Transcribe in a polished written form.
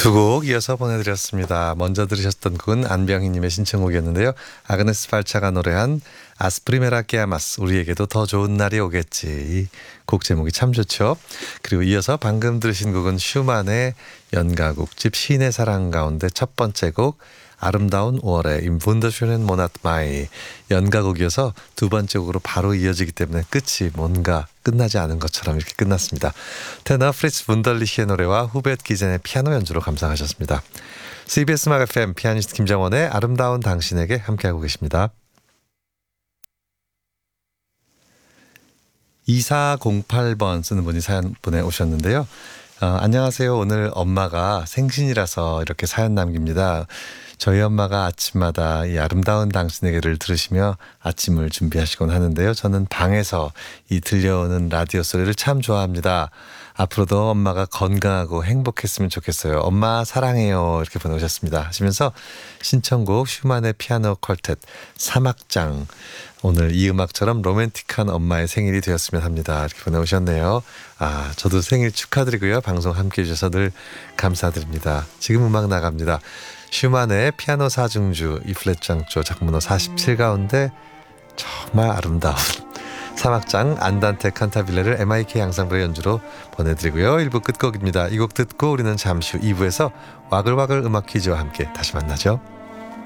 두 곡 이어서 보내드렸습니다. 먼저 들으셨던 곡은 안병희님의 신청곡이었는데요. 아그네스 발차가 노래한 아스프리메라 깨아마스 우리에게도 더 좋은 날이 오겠지. 이 곡 제목이 참 좋죠. 그리고 이어서 방금 들으신 곡은 슈만의 연가곡집 시인의 사랑 가운데 첫 번째 곡 아름다운 5월의 Im wunderschönen Monat Mai 연가곡이어서 두 번째 곡으로 바로 이어지기 때문에 끝이 뭔가 끝나지 않은 것처럼 이렇게 끝났습니다. 테너 프리츠 분덜리히의 노래와 후벳 기젠의 피아노 연주로 감상하셨습니다. CBS 음악 FM 피아니스트 김정원의 아름다운 당신에게 함께하고 계십니다. 2408번 쓰는 분이 사연 보내오셨는데요. 안녕하세요. 오늘 엄마가 생신이라서 이렇게 사연 남깁니다. 저희 엄마가 아침마다 이 아름다운 당신에게를 들으시며 아침을 준비하시곤 하는데요. 저는 방에서 이 들려오는 라디오 소리를 참 좋아합니다. 앞으로도 엄마가 건강하고 행복했으면 좋겠어요. 엄마 사랑해요. 이렇게 보내오셨습니다. 하시면서 신청곡 슈만의 피아노 퀄텟 사막장 오늘 이 음악처럼 로맨틱한 엄마의 생일이 되었으면 합니다. 이렇게 보내오셨네요. 저도 생일 축하드리고요. 방송 함께해 주셔서 늘 감사드립니다. 지금 음악 나갑니다. 슈만의 피아노 사중주 E플랫장조 작문호 47 가운데 정말 아름다운 사막장 안단테 칸타빌레를 MIK 양상부의 연주로 보내드리고요. 1부 끝곡입니다. 이 곡 듣고 우리는 잠시 후 2부에서 와글와글 음악 퀴즈와 함께 다시 만나죠.